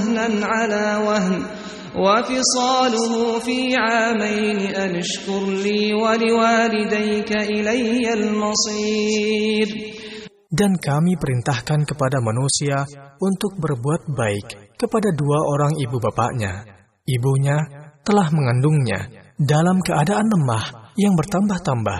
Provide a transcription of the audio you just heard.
وهنا على وهن وفصاله في عامين أن اشكر لي ولوالديك إلي المصير. Dan kami perintahkan kepada manusia untuk berbuat baik kepada dua orang ibu bapaknya. Ibunya telah mengandungnya dalam keadaan lemah yang bertambah-tambah.